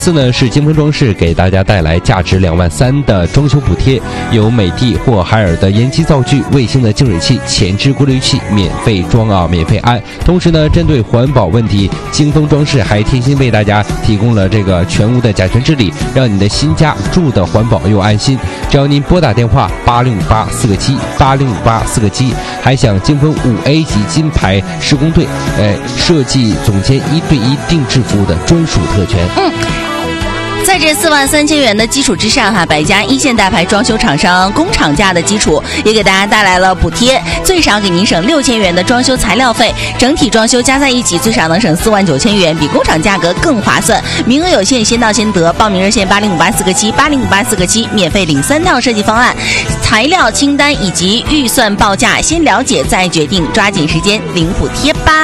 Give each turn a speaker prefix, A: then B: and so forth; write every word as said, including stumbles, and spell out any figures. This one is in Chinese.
A: 次呢是金丰装饰给大家带来价值两万三的装修补贴，有美的或海尔的烟机灶具、卫星的净水器、前置过滤器免费装啊，免费安。同时呢，针对环保问题，金丰装饰还贴心为大家提供了这个全屋的甲醛治理，让你的新家住的环保又安心。只要您拨打电话八零五八四个七八零五八四个七，还享金丰五 A 级金牌施工队，哎，设计总监一对一定制服务的专属特权。
B: 嗯。在这四万三千元的基础之上哈，百家一线大牌装修厂商工厂价的基础也给大家带来了补贴，最少给您省六千元的装修材料费，整体装修加在一起最少能省四万九千元，比工厂价格更划算。名额有限，先到先得，报名热线八零五八四个七八零五八四个七，免费领三套设计方案、材料清单以及预算报价，先了解再决定，抓紧时间领补贴吧。